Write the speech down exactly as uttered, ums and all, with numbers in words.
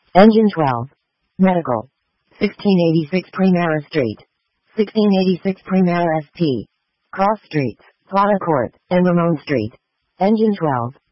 Engine twelve. Medical. sixteen eighty-six Primera Street. sixteen eighty-six Primera S T. Cross Streets, Plata Court, and Ramon Street. Engine twelve.